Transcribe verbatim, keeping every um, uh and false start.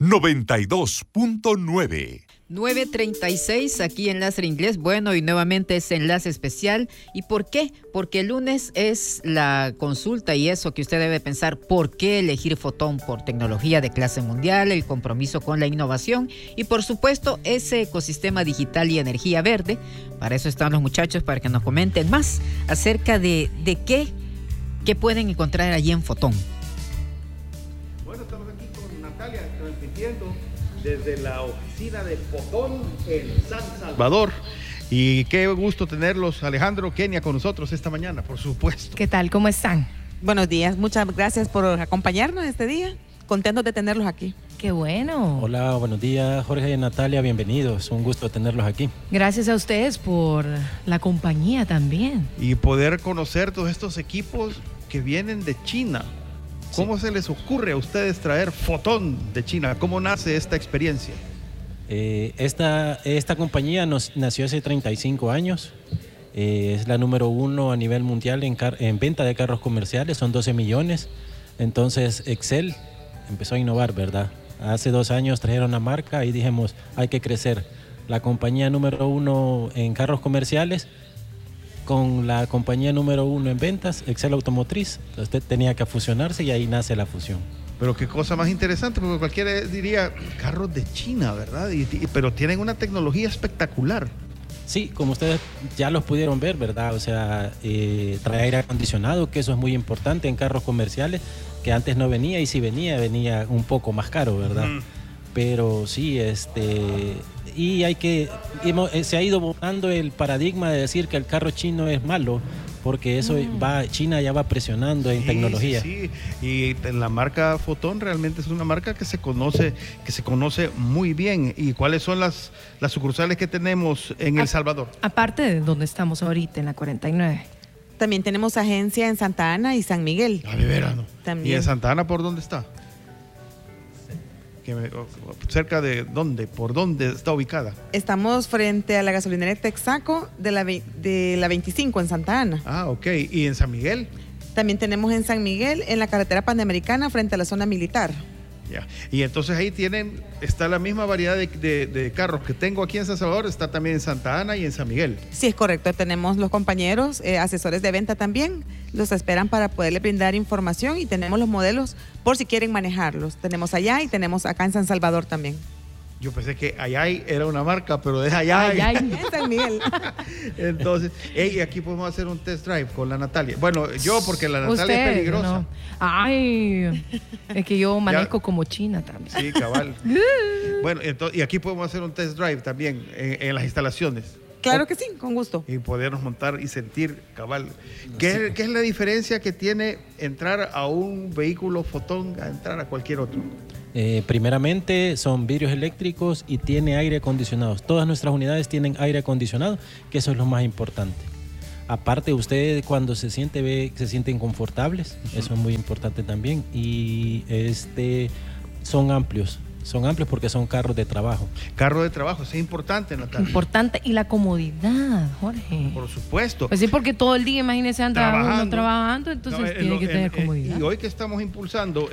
noventa y dos punto nueve. nueve treinta y seis, aquí Enlace Inglés. Bueno, y nuevamente es enlace especial. ¿Y por qué? Porque el lunes es la consulta y eso que usted debe pensar, ¿por qué elegir Fotón? Por tecnología de clase mundial, el compromiso con la innovación y por supuesto ese ecosistema digital y energía verde. Para eso están los muchachos, para que nos comenten más acerca de, de qué, qué pueden encontrar allí en Fotón. Bueno, estamos aquí con Natalia transmitiendo desde la oficina de Fotón en San Salvador. Y qué gusto tenerlos, Alejandro, Kenia, con nosotros esta mañana, por supuesto. ¿Qué tal? ¿Cómo están? Buenos días, muchas gracias por acompañarnos este día. Contentos de tenerlos aquí. ¡Qué bueno! Hola, buenos días, Jorge y Natalia, bienvenidos. Un gusto tenerlos aquí. Gracias a ustedes por la compañía también. Y poder conocer todos estos equipos que vienen de China. ¿Cómo sí. se les ocurre a ustedes traer Fotón de China? ¿Cómo nace esta experiencia? Eh, esta, esta compañía nos, nació hace treinta y cinco años. Eh, es la número uno a nivel mundial en, car en venta de carros comerciales, son doce millones. Entonces Excel empezó a innovar, ¿verdad? Hace dos años trajeron la marca y dijimos, hay que crecer. La compañía número uno en carros comerciales con la compañía número uno en ventas, Excel Automotriz. Entonces tenía que fusionarse y ahí nace la fusión. Pero qué cosa más interesante, porque cualquiera diría carros de China, ¿verdad? Y, y, pero tienen una tecnología espectacular. Sí, como ustedes ya los pudieron ver, ¿verdad? O sea, eh, trae aire acondicionado, que eso es muy importante en carros comerciales, que antes no venía y si venía, venía un poco más caro, ¿verdad? Mm. Pero sí, este... Y hay que... Hemos, se ha ido borrando el paradigma de decir que el carro chino es malo, porque eso mm. va, China ya va presionando en sí, tecnología. Sí, sí, y la marca Fotón realmente es una marca que se conoce, que se conoce muy bien. ¿Y cuáles son las, las sucursales que tenemos en El Salvador? Aparte de donde estamos ahorita, en la cuarenta y nueve. También tenemos agencia en Santa Ana y San Miguel. A verano. También. ¿Y en Santa Ana por dónde está? Que me, ¿cerca de dónde? ¿Por dónde está ubicada? Estamos frente a la gasolinera Texaco de la, de la veinticinco en Santa Ana. Ah, ok. ¿Y en San Miguel? También tenemos en San Miguel, en la carretera Panamericana, frente a la zona militar. Ya. Y entonces ahí tienen, está la misma variedad de, de, de carros que tengo aquí en San Salvador, está también en Santa Ana y en San Miguel. Sí, es correcto. Tenemos los compañeros, eh, asesores de venta también, los esperan para poderle brindar información y tenemos los modelos por si quieren manejarlos. Tenemos allá y tenemos acá en San Salvador también. Yo pensé que Ayay era una marca, pero es Ayay. Ayay en San Miguel. Entonces, hey, aquí podemos hacer un test drive con la Natalia. Bueno, yo porque la Natalia Usted, es peligrosa. No. Ay, es que yo manejo ya. Como China también. Sí, cabal. Bueno, entonces, y aquí podemos hacer un test drive también en, en las instalaciones. Claro que sí, con gusto. Y podernos montar y sentir cabal. ¿Qué, sí. ¿Qué es la diferencia que tiene entrar a un vehículo Fotón a entrar a cualquier otro? Eh, primeramente son vidrios eléctricos y tiene aire acondicionado. Todas nuestras unidades tienen aire acondicionado, que eso es lo más importante. Aparte, ustedes cuando se siente ve, se sienten confortables, eso es muy importante también. Y este son amplios. Son amplios porque son carros de trabajo. Carro de trabajo, eso es importante, Natalia. Importante. Y la comodidad, Jorge. Por supuesto. Pues sí, porque todo el día, imagínense, anda trabajando, uno trabajando, entonces no, tiene lo, que tener en, comodidad. Y hoy que estamos impulsando